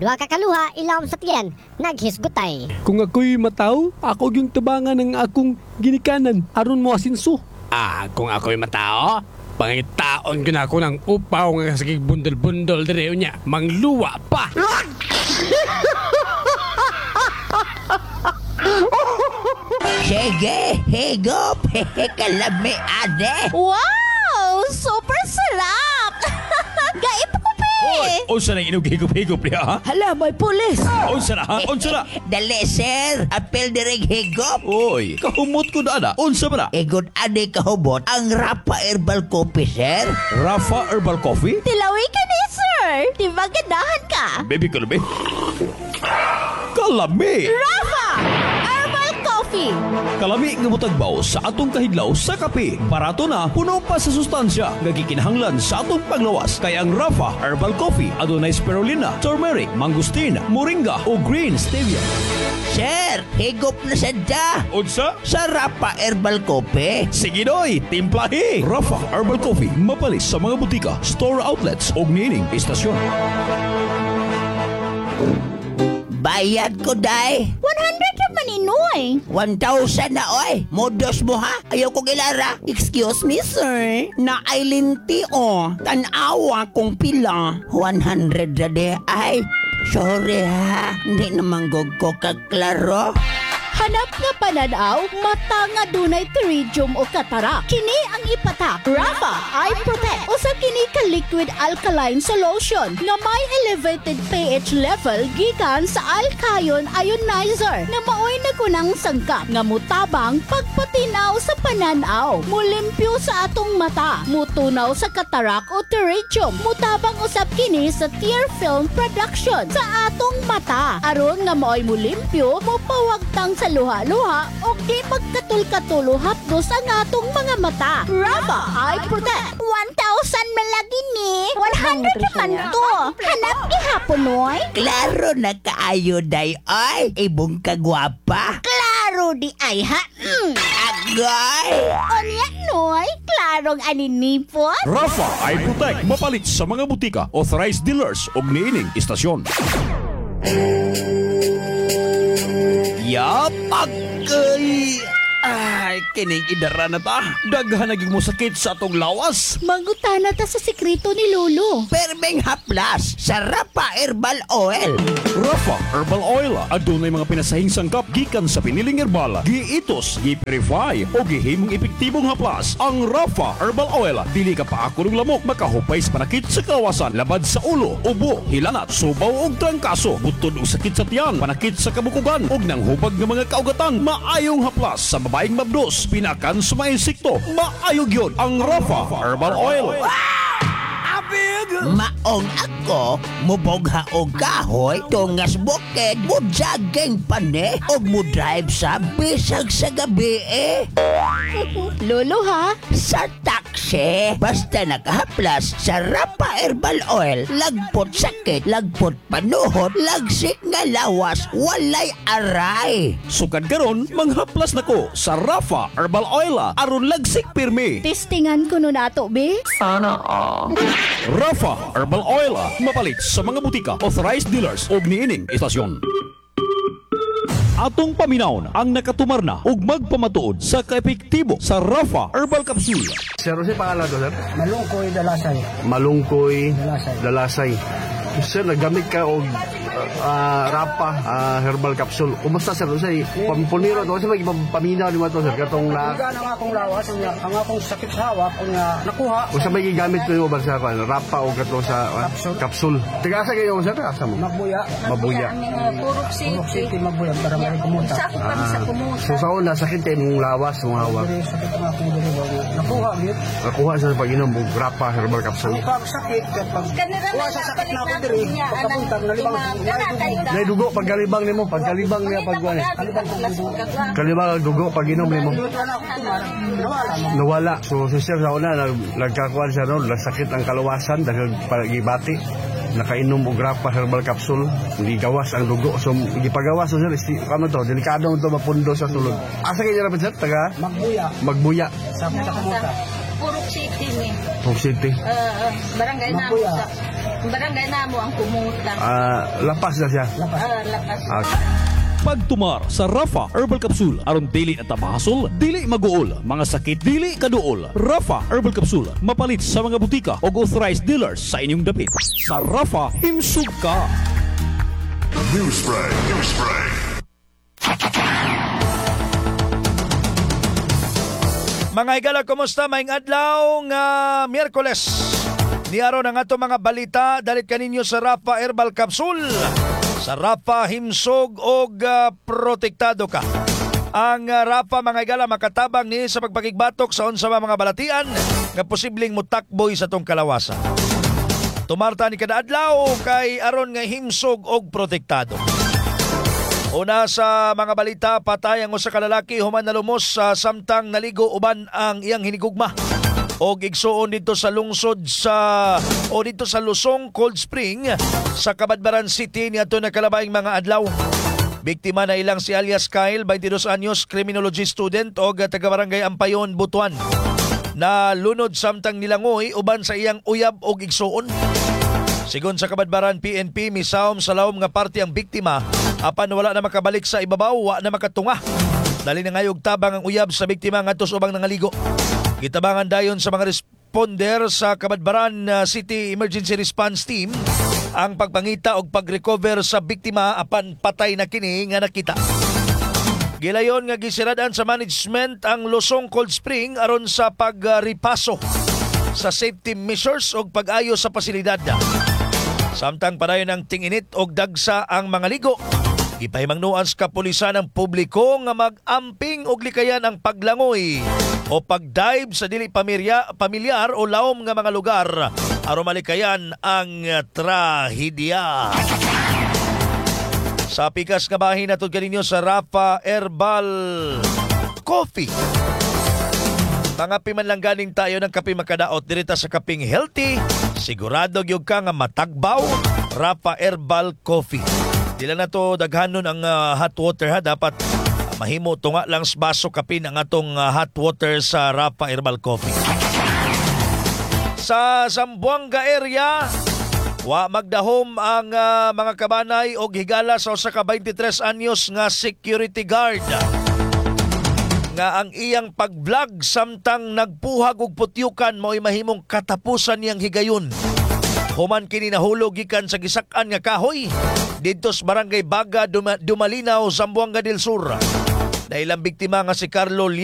Duha ka kaluha, ilawom sa tiyan, naghisgutay. Kung ako'y mataw, ako yung tabangan ng akong ginikanan. Aron mo asinso. Kung ako'y matao, pangitaon ko na ako ng upaw nga sige bundol-bundol dire niya. Mangluwa pa. Sige, higop, kalami ade. Wow! Super sarap! Gaip ko, pe! Unsa na inog higop-higop niya, ha? Hala, may pulis. Unsa na, ha? Unsa na? Dali, sir. Apel direk higop. Oy, kahumot ko na na. Unsa ba na? Egon ade kahubot ang Rapa Herbal Coffee, sir. Rafa Herbal Coffee? Tilawi ka ni, sir! Di ba ganahan ka? Baby ko na, be. Kalami! Rafa! Herbal Coffee! Kalami nga mutagbaw sa atong kahidlaw sa kape. Barato na, puno pa sa sustansya. Nagikinahanglan sa atong paglawas. Kaya ang Rafa Herbal Coffee adunay spirulina, turmeric, mangustin, moringa o green stevia. Sir, higop na sadya. Unsa? Sa Rapa Herbal Coffee. Sige doy, timplahi! Rafa Herbal Coffee, mapalis sa mga butika, store outlets o nining istasyon. Bayad ko, day. 100 naman inoy. 1,000 na, oy. Modos mo, ha? Ayaw kong ilara. Excuse me, sir. Naailinti, oh. Tanawa kong pila. 100 na de. Ay, sorry, ha. Hindi naman ko kaklaro. Hanap nga pananaw, mata nga dunay pterygium o katarak. Kini ang ipatak. Rafa Eye Protect. Usa kini ka liquid alkaline solution nga may elevated pH level gikan sa alkayon ionizer na maoy nagunang sangkap nga mutabang pagpatinaw sa pananaw. Mulimpyo sa atong mata. Mutunaw sa katarak o pterygium. Mutabang usab kini sa tear film production sa atong mata. Aron nga maoy mulimpyo, mupawagtang sa luha-luha o di magkatul-katulo hapdos ang atong mga mata. Rafa Eye Protect. 1,000 malagi ni. 100 naman to. Hanap ihapon, noy. Klaro na kaayo, day, oy. Ibong kagwapa. Klaro di ay, ha? Agoy! Onya, noy. Klarong aninipon. Rafa Eye Protect, mapalit sa mga butika, authorized dealers o nining istasyon. Yapagay! Ay, kining idara na ta. Daghan naging mo sakit sa atong lawas. Mangutana ta sa sekreto ni Lolo. Permeng haplas sa Rapa Herbal Oil. Rafa Herbal Oil, adunay mga pinasahing sangkap gikan sa piniling herbal, giitos, gi-purify o gihimong epektibong haplas. Ang Rafa Herbal Oil, dili ka pa ako ng lamok, makahupay sa panakit sa kawasan, labad sa ulo, ubo, hilanat, subaw o trangkaso, butod o sakit sa tiyan, panakit sa kabukugan o nanghubag ng mga kaugatan. Maayong haplas sa babaeng mabdos, pinakan sa mga insekto. Maayog yun ang Rafa Herbal Oil. Maong ako, mubogha o kahoy, tungas bukid, mujageng pane, o mudrive sa bisag sa gabi Lolo, ha? Sa taksi, basta nakahaplas sa Rapa Herbal Oil, lagpot sakit, lagpot panuhot, lagsik nga lawas, walay aray. Sukad karon, manghaplas nako sa Rafa Herbal Oil aron lagsik pirmi. Testingan ko nun ato, be. Rafa Herbal Oil, mapalit sa mga butika, authorized dealers o niining istasyon. Atong paminawon ang nakatumar na ug magpamatuod sa kaepektibo sa Rafa Herbal Capsule. Sir, ano pangalan to, sir? Malungkoy Dalasay. Malungkoy Dalasay. Sir, nagamit ka og Rapa Herbal Capsule. Kumusta, sir? Say, pampuniro to. Kasi paminaw ni mo to, sir. Katong na... Ang akong lawas, ang akong sakit sa hawak, kung nakuha. Kung sa may gigamit ko yung sa Rapa o katong sa capsule. Tigasa kayo, sir? Asa mo? Magbuya. Mabuya. Purok City, magbuya para may kumuta. So sa una, sakit kayo mong lawas, mong hawak. Sakit ang akong delivery. Nakuha, git. Nakuha sa pag-inom mong Rapa Herbal Capsule. Ang sakit, kapag kuha sa sakit na ako diri, pagkapunta, nalibang, Nay dugo pagkalibang nimo, pagkalibang niya pagkuan. Kalibang ang dugo pag inom nimo. Nawala. So sister sa una nagkakuan siya no, nasakit ang kalawasan dahil pagibati. Nakainom og Rapa Herbal Capsule, hindi gawas ang dugo. So gipagawas so sir, kamo to, delikado to mapundo sa sulod. Asa kay ra sir taga Magbuya. Sa kumuta. Purok City ni. Purok City. Barangay Namusa. Barangay na mo ang kumuta. Lapas na siya. Lakas. Pagtumar sa Rafa Herbal Capsule aron dili na tabahasol, dili maguol, mga sakit dili kaduol. Rafa Herbal Capsule mapalit sa mga butika o authorized dealers sa inyong dapit. Sa Rafa, himsog ka. News Spray. Mga higala, kumusta? Maing adlaw nga Miyerkules. Niaro na nga to mga balita dalit kaninyo sa Rafa Herbal Capsule. Sa Rafa, himsog og protektado ka. Ang Rafa, mga higala, makatabang ni sa pagpakigbatok sa unsa mga balatian nga posibleng mutakboy sa tong kalawasan. Tumarta ni kada adlaw kay aron nga himsog og protektado. Una sa mga balita, patay ang usa ka lalaki human nalumos sa samtang naligo uban ang iyang hinigugma. O igsuon dito sa lungsod dito sa Lusong Cold Spring sa Cabadbaran City niadto na kalabaing mga adlaw. Biktima na ilang si alias Kyle, 22 anyos, criminology student o taga-barangay Ampayon, Butuan. Na lunod samtang nilangoy uban sa iyang uyab o igsuon. Sigon sa Cabadbaran PNP, misawom sa lawom nga parte ang biktima apan wala na makabalik sa ibabaw, wa na makatunga. Dali na ngayog tabang ang uyab sa biktima ngadto sa ubang nangaligo. Gitabangan dayon sa mga responder sa Cabadbaran City Emergency Response Team ang pagpangita og pag-recover sa biktima apan patay na kini nga nakita. Gilayon nga gisiradan sa management ang Lusong Cold Spring aron sa pagripaso sa safety measures og pag-ayo sa pasilidad. Samtang padayon ang tinginit og dagsa ang mga ligo. Ipahimangnuan sa kapulisan ng publiko nga mag-amping og likayan ang paglangoy o pag-dive sa dili pamilyar o lawom nga mga lugar aron malikayan ang trahedya. Sa pikas nga bahin natud kaninyo sa Rafa Herbal Coffee. Mga pimanlang ganing tayo ng kape makadaot dirita sa kaping healthy. Sigurado gyud ka nga matagbaw. Rafa Herbal Coffee. Dila na to daghanon ang hot water ha. Dapat mahimo tunga lang sa baso kape ang atong hot water sa Rafa Herbal Coffee. Sa Zamboanga area, wa magdahom ang mga kabanay og higala sa usa ka 23 anyos nga security guard. Nga ang iyang pag-vlog samtang nagpuhag og putyukan mo'y mahimong katapusan niyang higayon. Human kini nahulog gikan sa gisak-an nga kahoy didto sa Barangay Baga, Dumalinaw, Zamboanga del Sur. Dahil ang biktima nga si Carlo